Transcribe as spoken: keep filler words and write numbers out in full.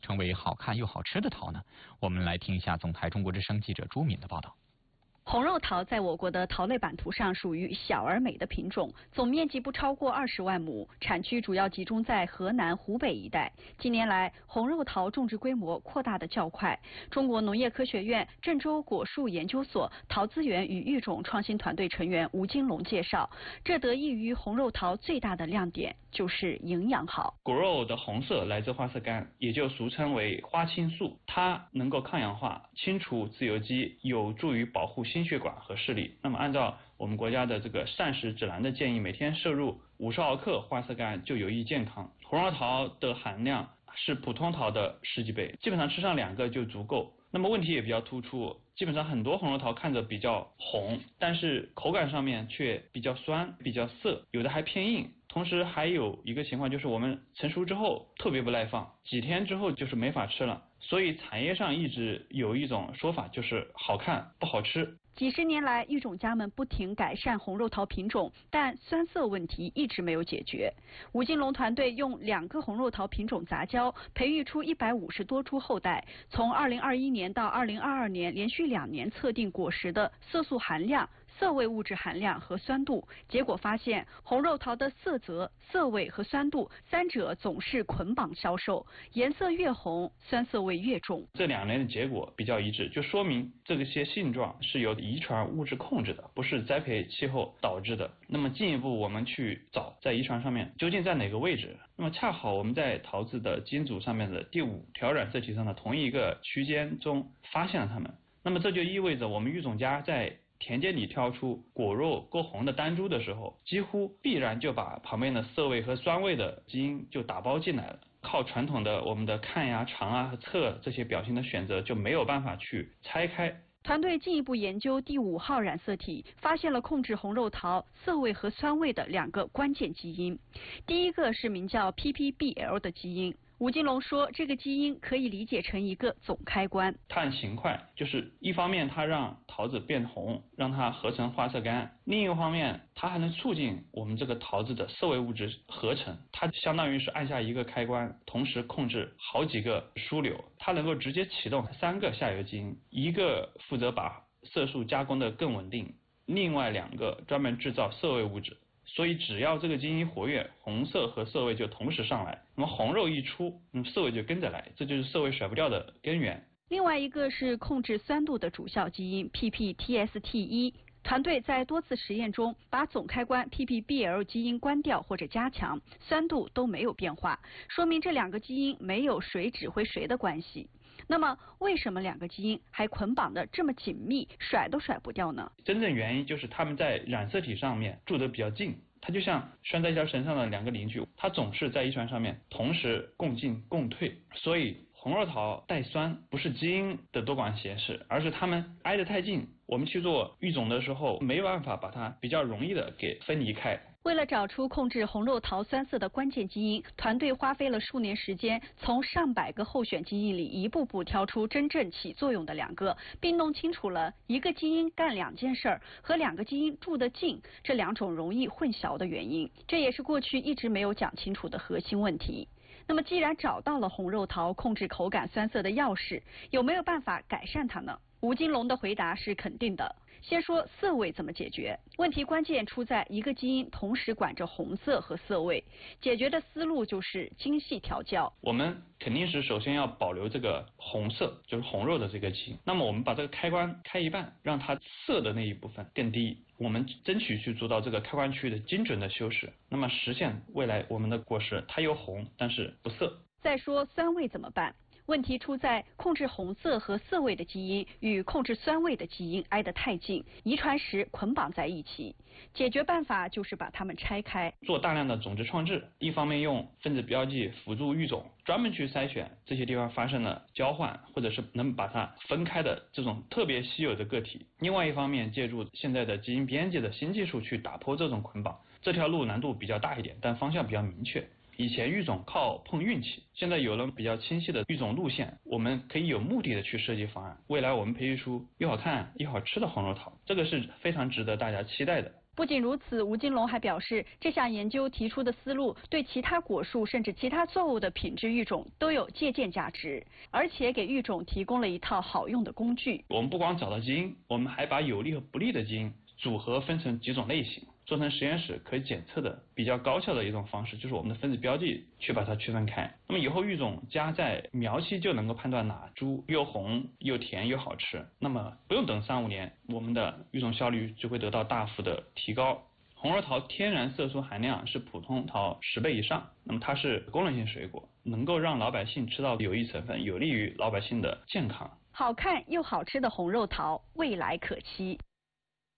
成为好看又好吃的桃呢？我们来听一下总台中国之声记者朱敏的报道。 红肉桃在我国的桃类版图上属于小而美的品种，总面积不超过二十万亩，产区主要集中在河南、湖北一带。近年来，红肉桃种植规模扩大的较快。中国农业科学院郑州果树研究所桃资源与育种创新团队成员吴金龙介绍，这得益于红肉桃最大的亮点就是营养好。 果肉的红色来自花色苷，也就俗称为花青素，它能够抗氧化、清除自由基，有助于保护心血管和视力。那么按照我们国家的这个膳食指南的建议，每天摄入五十毫克花色苷就有益健康。红肉桃的含量是普通桃的十几倍，基本上吃上两个就足够。那么问题也比较突出，基本上很多红肉桃看着比较红，但是口感上面却比较酸、比较涩，有的还偏硬。同时还有一个情况就是我们成熟之后特别不耐放，几天之后就是没法吃了。所以产业上一直有一种说法，就是好看不好吃。 几十年来，育种家们不停改善红肉桃品种，但酸涩问题一直没有解决。吴金龙团队用两个红肉桃品种杂交，培育出一百五十多株后代。从二零二一年到二零二二年，连续两年测定果实的色素含量、涩味物质含量和酸度，结果发现红肉桃的色泽、涩味和酸度三者总是捆绑销售，颜色越红，酸涩味越重。 这两年的结果比较一致，就说明这些性状是由遗传物质控制的，不是栽培气候导致的。那么进一步我们去找在遗传上面究竟在哪个位置，那么恰好我们在桃子的基因组上面的第五条染色体上的同一个区间中发现了它们。那么这就意味着我们育种家在田间里挑出果肉够红的单株的时候，几乎必然就把旁边的涩味和酸味的基因就打包进来了。靠传统的我们的看呀、尝啊和测这些表情的选择就没有办法去拆开。 团队进一步研究第五号染色体，发现了控制红肉桃涩味和酸味的两个关键基因。第一个是名叫 P P B L 的基因。吴金龙说，这个基因可以理解成一个总开关。 它很勤快，就是一方面它让桃子变红，让它合成花色苷；另一个方面，它还能促进我们这个桃子的涩味物质合成。它相当于是按下一个开关，同时控制好几个枢纽。它能够直接启动三个下游基因，一个负责把色素加工的更稳定，另外两个专门制造涩味物质。所以只要这个基因活跃，红色和涩味就同时上来，那么红肉一出，那么涩味就跟着来，这就是涩味甩不掉的根源。 另外一个是控制酸度的主效基因 P P T S T 一。团队在多次实验中把总开关 P P B L 基因关掉或者加强，酸度都没有变化，说明这两个基因没有谁指挥谁的关系。那么为什么两个基因还捆绑得这么紧密，甩都甩不掉呢？ 真正原因就是它们在染色体上面住得比较近，它就像拴在一条绳上的两个邻居，它总是在遗传上面同时共进共退。所以红肉桃带酸不是基因的多管闲事，而是它们挨得太近，我们去做育种的时候没办法把它比较容易的给分离开。 为了找出控制红肉桃酸涩的关键基因，团队花费了数年时间，从上百个候选基因里一步步挑出真正起作用的两个，并弄清楚了一个基因干两件事儿和两个基因住得近这两种容易混淆的原因。这也是过去一直没有讲清楚的核心问题。那么既然找到了红肉桃控制口感酸涩的钥匙，有没有办法改善它呢？吴金龙的回答是肯定的。先说涩味怎么解决，问题关键出在一个基因同时管着红色和涩味，解决的思路就是精细调教。 我们肯定是首先要保留这个红色，就是红肉的这个基因，那么我们把这个开关开一半，让它涩的那一部分更低，我们争取去做到这个开关区的精准的修饰，那么实现未来我们的果实它又红但是不涩。 再说酸味怎么办，问题出在控制红色和涩味的基因与控制酸味的基因挨得太近，遗传时捆绑在一起。解决办法就是把它们拆开， 做大量的种子创制，一方面用分子标记辅助育种，专门去筛选这些地方发生了交换或者是能把它分开的这种特别稀有的个体，另外一方面借助现在的基因编辑的新技术去打破这种捆绑。这条路难度比较大一点，但方向比较明确。以前育种靠碰运气，现在有了比较清晰的育种路线，我们可以有目的的去设计方案。未来我们培育出又好看又好吃的红肉桃，这个是非常值得大家期待的。 不仅如此，吴金龙还表示，这项研究提出的思路对其他果树甚至其他作物的品质育种都有借鉴价值，而且给育种提供了一套好用的工具。 我们不光找到基因，我们还把有利和不利的基因组合分成几种类型，做成实验室可以检测的比较高效的一种方式，就是我们的分子标记去把它区分开。那么以后育种加在苗期就能够判断哪株又红又甜又好吃，那么不用等三五年，我们的育种效率就会得到大幅的提高。红肉桃天然色素含量是普通桃十倍以上，那么它是功能性水果，能够让老百姓吃到有益成分，有利于老百姓的健康。 好看又好吃的红肉桃，未来可期。